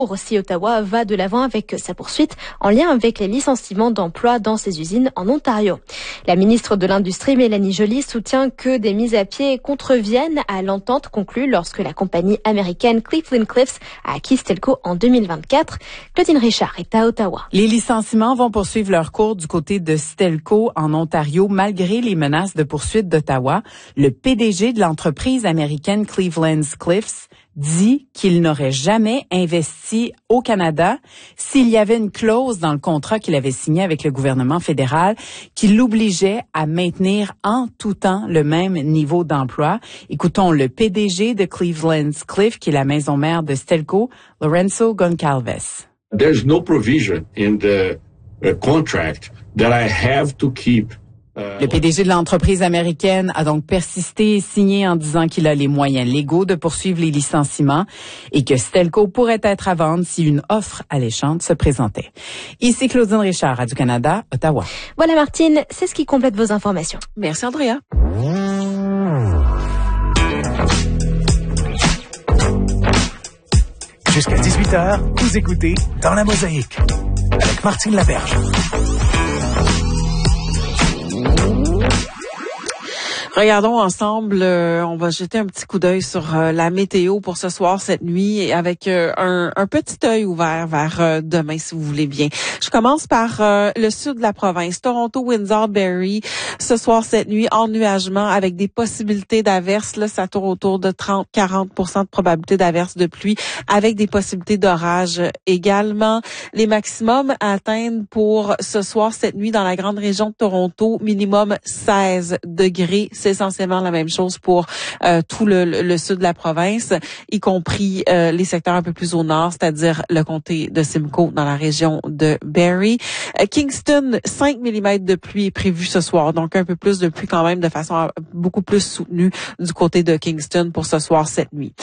Aussi, Ottawa va de l'avant avec sa poursuite en lien avec les licenciements d'emplois dans ses usines en Ontario. La ministre de l'Industrie, Mélanie Joly, soutient que des mises à pied contreviennent à l'entente conclue lorsque la compagnie américaine Cleveland-Cliffs a acquis Stelco en 2024. Claudine Richard est à Ottawa. Les licenciements vont poursuivre leur cours du côté de Stelco en Ontario malgré les menaces de poursuite d'Ottawa. Le PDG de l'entreprise américaine Cleveland-Cliffs dit qu'il n'aurait jamais investi au Canada s'il y avait une clause dans le contrat qu'il avait signé avec le gouvernement fédéral qui l'obligeait à maintenir en tout temps le même niveau d'emploi. Écoutons le PDG de Cleveland-Cliffs, qui est la maison mère de Stelco, Lourenço Goncalves. There's no provision in the contract that I have to keep. Le PDG de l'entreprise américaine a donc persisté et signé en disant qu'il a les moyens légaux de poursuivre les licenciements et que Stelco pourrait être à vendre si une offre alléchante se présentait. Ici Claudine Richard, Radio-Canada, Ottawa. Voilà Martine, c'est ce qui complète vos informations. Merci Andrea. Jusqu'à 18h, vous écoutez Dans la Mosaïque avec Martine Laberge. Regardons ensemble, on va jeter un petit coup d'œil sur la météo pour ce soir, cette nuit, et avec un petit œil ouvert vers demain, si vous voulez bien. Je commence par le sud de la province, Toronto, Windsor, Barrie. Ce soir, cette nuit, ennuagement avec des possibilités d'averses. Là, ça tourne autour de 30-40% de probabilité d'averses de pluie, avec des possibilités d'orage également. Les maximums à atteindre pour ce soir, cette nuit, dans la grande région de Toronto, minimum 16 degrés. C'est essentiellement la même chose pour tout le sud de la province, y compris les secteurs un peu plus au nord, c'est-à-dire le comté de Simcoe dans la région de Barrie. Kingston, 5 mm de pluie est prévu ce soir, donc un peu plus de pluie quand même de façon beaucoup plus soutenue du côté de Kingston pour ce soir, cette nuit.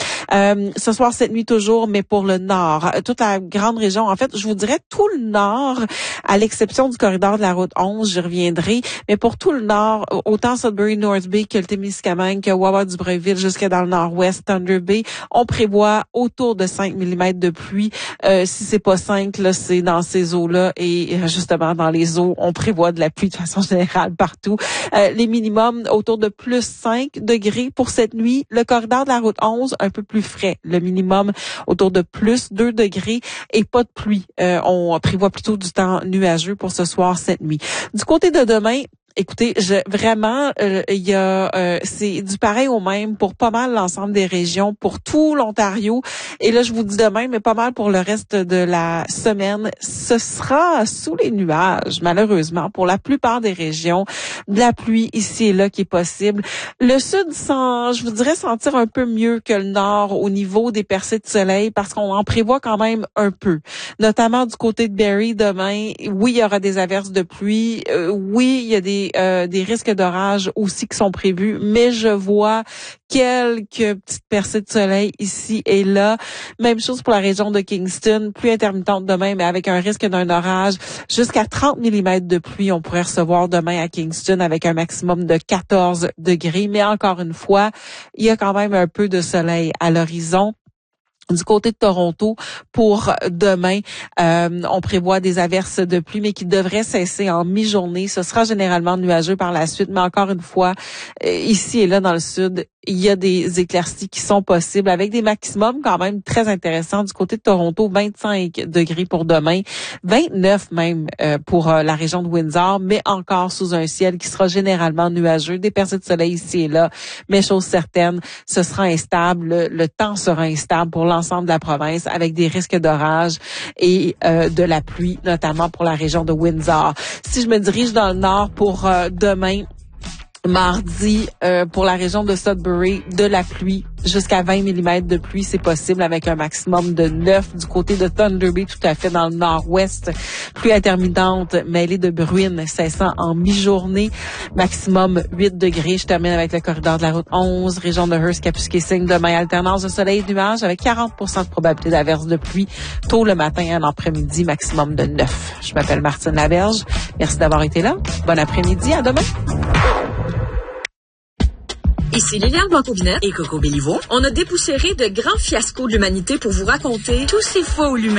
Ce soir, cette nuit toujours, mais pour le nord, toute la grande région, en fait, je vous dirais tout le nord, à l'exception du corridor de la route 11, j'y reviendrai, mais pour tout le nord, autant Sudbury, North Bay que le Témiscamingue, que Wawa-du-Breuil-Ville jusqu'à dans le nord-ouest, Thunder Bay, on prévoit autour de 5 mm de pluie. Si c'est pas 5, là, c'est dans ces eaux-là et justement dans les eaux, on prévoit de la pluie de façon générale partout. Les minimums autour de plus 5 degrés pour cette nuit. Le corridor de la route 11, un peu plus frais. Le minimum autour de plus 2 degrés et pas de pluie. On prévoit plutôt du temps nuageux pour ce soir, cette nuit. Du côté de demain, écoutez, vraiment, il y a c'est du pareil au même pour pas mal l'ensemble des régions, pour tout l'Ontario. Et là, je vous dis demain, mais pas mal pour le reste de la semaine. Ce sera sous les nuages, malheureusement, pour la plupart des régions. De la pluie ici et là qui est possible. Le sud sent, je vous dirais, sentir un peu mieux que le nord au niveau des percées de soleil parce qu'on en prévoit quand même un peu. Notamment du côté de Barrie demain. Oui, il y aura des averses de pluie. Oui, il y a des risques d'orage aussi qui sont prévus, mais je vois quelques petites percées de soleil ici et là. Même chose pour la région de Kingston, pluie intermittente demain, mais avec un risque d'un orage. Jusqu'à 30 mm de pluie, on pourrait recevoir demain à Kingston avec un maximum de 14 degrés. Mais encore une fois, il y a quand même un peu de soleil à l'horizon. Du côté de Toronto, pour demain, on prévoit des averses de pluie, mais qui devraient cesser en mi-journée. Ce sera généralement nuageux par la suite, mais encore une fois, ici et là dans le sud, il y a des éclaircies qui sont possibles avec des maximums quand même très intéressants. Du côté de Toronto, 25 degrés pour demain, 29 même pour la région de Windsor, mais encore sous un ciel qui sera généralement nuageux. Des percées de soleil ici et là, mais chose certaine, ce sera instable. Le temps sera instable pour l'ensemble de la province avec des risques d'orage et de la pluie, notamment pour la région de Windsor. Si je me dirige dans le nord pour demain, mardi, pour la région de Sudbury, de la pluie. Jusqu'à 20 mm de pluie, c'est possible avec un maximum de 9 du côté de Thunder Bay, tout à fait dans le nord-ouest. Pluie intermittente mêlée de bruine cessant en mi-journée. Maximum 8 degrés. Je termine avec le corridor de la route 11, région de Hearst, Kapuskasing. Demain, alternance de soleil et de nuages avec 40% de probabilité d'averse de pluie tôt le matin et en après-midi, maximum de 9. Je m'appelle Martine Laberge. Merci d'avoir été là. Bon après-midi. À demain. Ici Liliane Blanco-Binet et Coco Béliveau. On a dépoussiéré de grands fiascos de l'humanité pour vous raconter tous ces fois où l'humanité